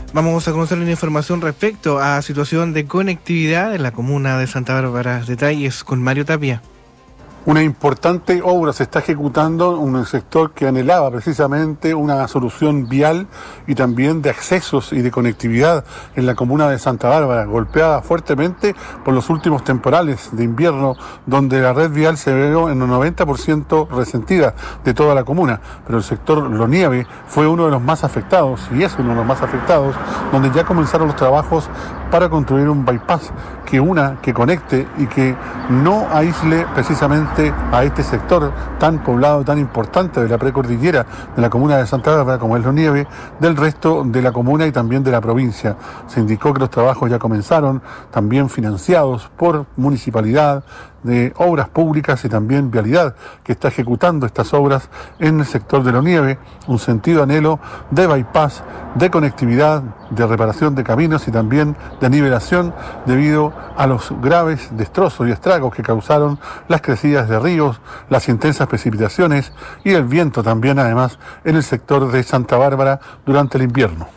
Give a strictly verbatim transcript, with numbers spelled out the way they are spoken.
Vamos a conocer una información respecto a la situación de conectividad en la comuna de Santa Bárbara. Detalles con Mario Tapia. Una importante obra se está ejecutando en un sector que anhelaba precisamente una solución vial y también de accesos y de conectividad en la comuna de Santa Bárbara, golpeada fuertemente por los últimos temporales de invierno, donde la red vial se vio en un noventa por ciento resentida de toda la comuna. Pero el sector Lonieve fue uno de los más afectados, y es uno de los más afectados, donde ya comenzaron los trabajos para construir un bypass que una, que conecte y que no aísle precisamente a este sector tan poblado, tan importante de la precordillera de la comuna de Santa Bárbara, como es Lonieve, del resto de la comuna y también de la provincia. Se indicó que los trabajos ya comenzaron, también financiados por municipalidad, de obras públicas y también vialidad, que está ejecutando estas obras en el sector de Lonieve, un sentido anhelo de bypass, de conectividad, de reparación de caminos y también de nivelación debido a los graves destrozos y estragos que causaron las crecidas de ríos, las intensas precipitaciones y el viento también, además, en el sector de Santa Bárbara durante el invierno.